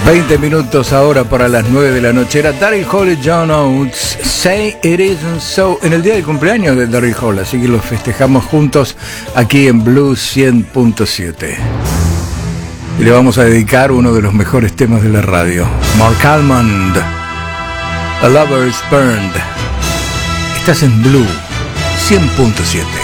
20 minutos ahora para las 9 de la noche. Era Daryl Hall y John Oates, Say It Isn't So, en el día de cumpleaños de Daryl Hall, así que lo festejamos juntos aquí en Blues 100.7. Y le vamos a dedicar uno de los mejores temas de la radio, Mark Almond, A Lover's Burned. Estás en Blue 100.7.